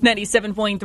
97.3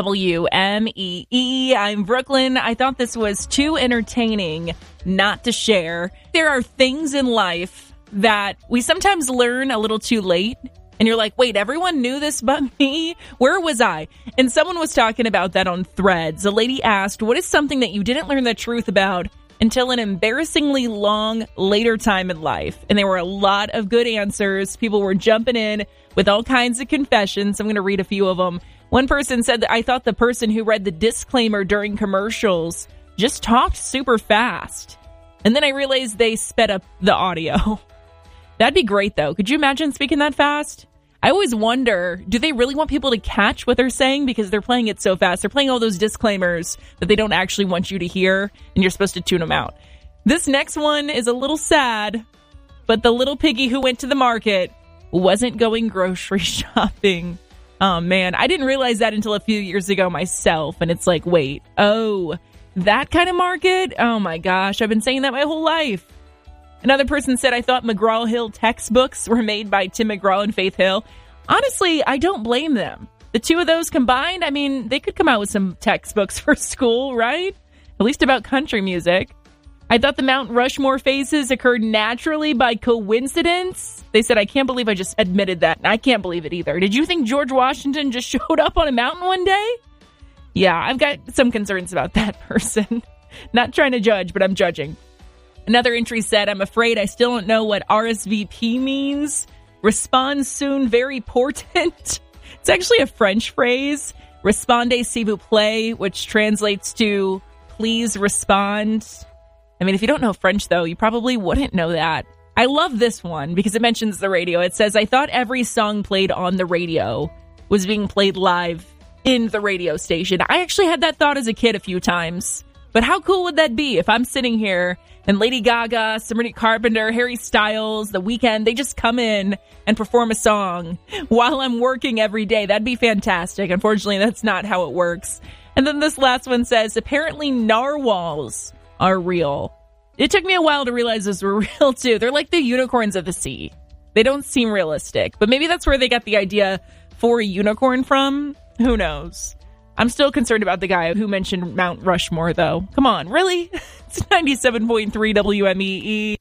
WMEE. I'm Brooklyn. I thought this was too entertaining not to share. There are things in life that we sometimes learn a little too late. And you're like, wait, everyone knew this but me? Where was I? And someone was talking about that on Threads. A lady asked, what is something that you didn't learn the truth about until an embarrassingly long later time in life? And there were a lot of good answers. People were jumping in with all kinds of confessions. I'm going to read a few of them. One person said that I thought the person who read the disclaimer during commercials just talked super fast. And then I realized they sped up the audio. That'd be great, though. Could you imagine speaking that fast? I always wonder, do they really want people to catch what they're saying because they're playing it so fast? They're playing all those disclaimers that they don't actually want you to hear, and you're supposed to tune them out. This next one is a little sad, but the little piggy who went to the market wasn't going grocery shopping. Oh, man. I didn't realize that until a few years ago myself, and it's like, wait, oh, that kind of market? Oh, my gosh. I've been saying that my whole life. Another person said, I thought McGraw-Hill textbooks were made by Tim McGraw and Faith Hill. Honestly, I don't blame them. The two of those combined, I mean, they could come out with some textbooks for school, right? At least about country music. I thought the Mount Rushmore phases occurred naturally by coincidence. They said, I can't believe I just admitted that. I can't believe it either. Did you think George Washington just showed up on a mountain one day? Yeah, I've got some concerns about that person. Not trying to judge, but I'm judging. Another entry said, I'm afraid I still don't know what RSVP means. Respond soon, very portent. It's actually a French phrase. Respondez s'il vous plaît, which translates to please respond. I mean, if you don't know French, though, you probably wouldn't know that. I love this one because it mentions the radio. It says, I thought every song played on the radio was being played live in the radio station. I actually had that thought as a kid a few times. But how cool would that be if I'm sitting here and Lady Gaga, Sabrina Carpenter, Harry Styles, The Weeknd, they just come in and perform a song while I'm working every day? That'd be fantastic. Unfortunately, that's not how it works. And then this last one says, apparently narwhals are real. It took me a while to realize those were real, too. They're like the unicorns of the sea. They don't seem realistic, but maybe that's where they got the idea for a unicorn from. Who knows? I'm still concerned about the guy who mentioned Mount Rushmore, though. Come on, really? It's 97.3 WMEE.